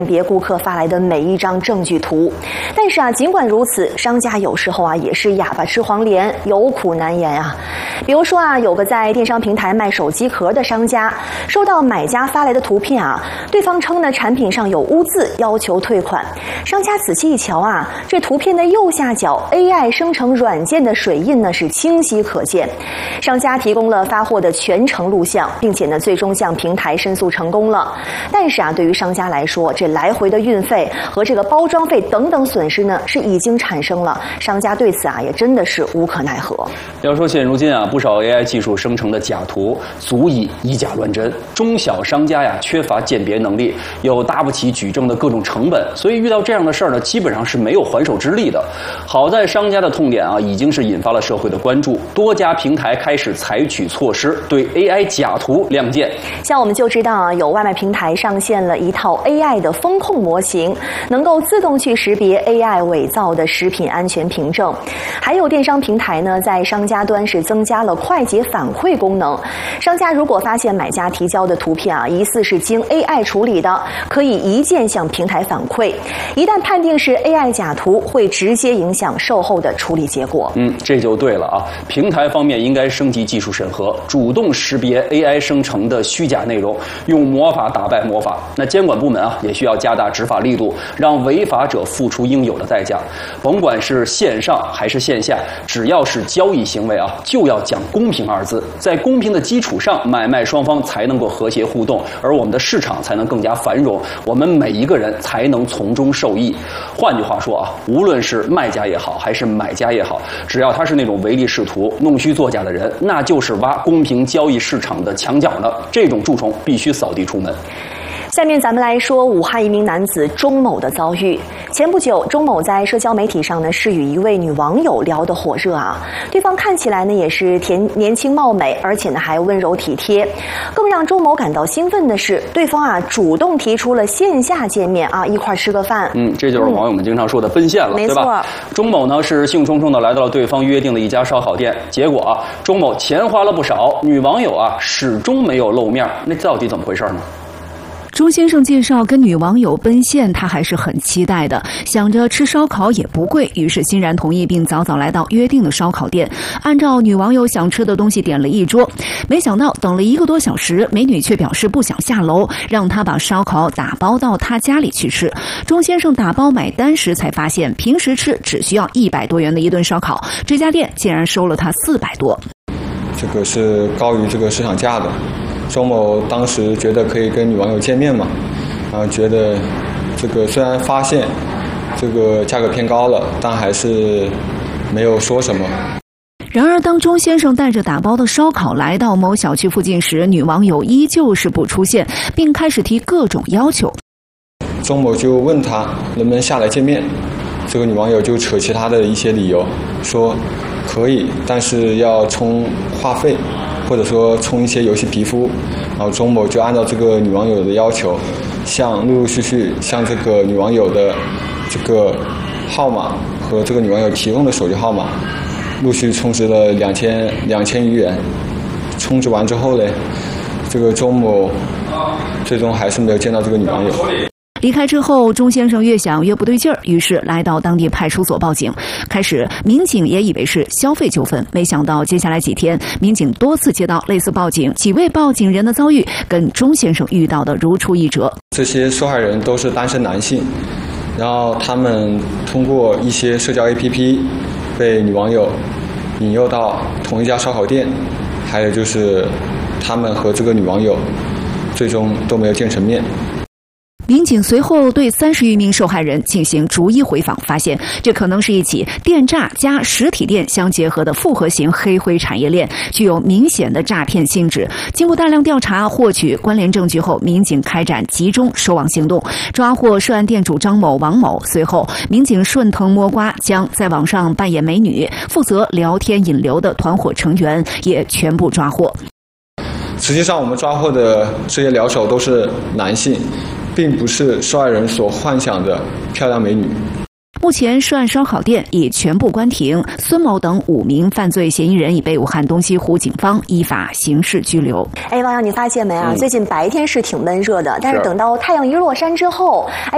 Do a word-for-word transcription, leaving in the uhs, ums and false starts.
别顾客发来的每一张证据图。但是啊，尽管如此，商家有时候啊也是哑巴吃黄连，有苦难言啊。比如说啊，有个在电商平台卖手机壳的商家，收到买家发来的图片啊，对方称呢产品上有污渍，要求退款。商家仔细一瞧啊，这图片的右下角 A I 生成软件的水印呢是清晰可见。商家提供了发货的全程录像，并且呢最终向平台申诉成功了。但是啊，对于商家来说，这来回的运费和这个包装费等等损失呢是已经产生了，商家对此啊也真的是无可奈何。 要说现如今啊，不少 A I 技术生成的假图足以以假乱真，中小商家呀缺乏鉴别能力，又搭不起举证的各种成本，所以遇到这样的事儿呢，基本上是没有还手之力的。好在商家的痛点啊，已经是引发了社会的关注，多家平台开始采取措施对 A I 假图亮剑。 像我们就知道啊，有外卖平台上线了一套 A I 的风控模型，能够自动去识别 A I 伪造的食品安全凭证。还有电商平台呢，在商家端是增加了快捷反馈功能。商家如果发现买家提交的图片啊，疑似是经 A I 处理的，可以一键向平台反馈。一旦判定是 A I 假图，会直接影响售后的处理结果。 嗯，这就对了啊！平台方面应该升级技术审核，主动识别 A I 生成的虚假内容，用魔法打败魔法。那监管部门啊，也需要加大执法力度，让违法者付出应有的代价。甭管是线上还是线下，只要是交易行为啊，就要讲公平二字。在公平的基础上，买卖双方才能够和谐互动，而我们的市场才能更加繁荣，我们每一个人才能从中受益。换句话说啊，无论是卖家也好，还是买家也好，只要他是那种唯利是图、弄虚作假的人，那就是挖公平交易市场的墙角了。这种蛀虫必须扫地出门。 下面咱们来说武汉一名男子钟某的遭遇。前不久，钟某在社交媒体上呢是与一位女网友聊得火热啊，对方看起来呢也是甜年轻貌美，而且呢还温柔体贴。更让钟某感到兴奋的是，对方啊主动提出了线下见面啊，一块吃个饭。 嗯，这就是网友们经常说的奔现了， 嗯、 对吧？钟某呢是兴冲冲的来到了对方约定的一家烧烤店，结果啊，钟某钱花了不少，女网友啊始终没有露面，那到底怎么回事呢？ 钟先生介绍跟女网友奔现，他还是很期待的，想着吃烧烤也不贵，于是欣然同意，并早早来到约定的烧烤店，按照女网友想吃的东西点了一桌。没想到等了一个多小时，美女却表示不想下楼，让他把烧烤打包到他家里去吃。钟先生打包买单时才发现，平时吃只需要一百多元的一顿烧烤，这家店竟然收了他四百多。 这个是高于这个市场价的。钟某当时觉得可以跟女网友见面嘛，然后觉得这个虽然发现这个价格偏高了，但还是没有说什么。 然而当钟先生带着打包的烧烤来到某小区附近时，女网友依旧是不出现，并开始提各种要求。 钟某就问他能不能下来见面，这个女网友就扯其他的一些理由，说可以，但是要充话费，或者说充一些游戏皮肤。然后钟某就按照这个女网友的要求，向陆陆续续向这个女网友的这个号码和这个女网友提供的手机号码陆续充值了两千两千余元。充值完之后呢，这个钟某最终还是没有见到这个女网友。 离开之后，钟先生越想越不对劲儿，于是来到当地派出所报警。开始，民警也以为是消费纠纷，没想到接下来几天，民警多次接到类似报警，几位报警人的遭遇跟钟先生遇到的如出一辙。 这些受害人都是单身男性，然后他们通过一些社交 A P P 被女网友引诱到同一家烧烤店，还有就是他们和这个女网友最终都没有见成面。 民警随后对三十余名受害人进行逐一回访，发现这可能是一起电诈加实体店相结合的复合型黑灰产业链，具有明显的诈骗性质。经过大量调查，获取关联证据后，民警开展集中收网行动，抓获涉案店主张某、王某。随后，民警顺藤摸瓜，将在网上扮演美女、负责聊天引流的团伙成员也全部抓获。 实际上，我们抓获的这些聊手都是男性，并不是受害人所幻想的漂亮美女。 目前涉案烧烤店已全部关停，孙某等五名犯罪嫌疑人已被武汉东西湖警方依法刑事拘留。 哎，王洋，你发现没啊？ 嗯、 最近白天是挺闷热的，但是等到太阳一落山之后，哎。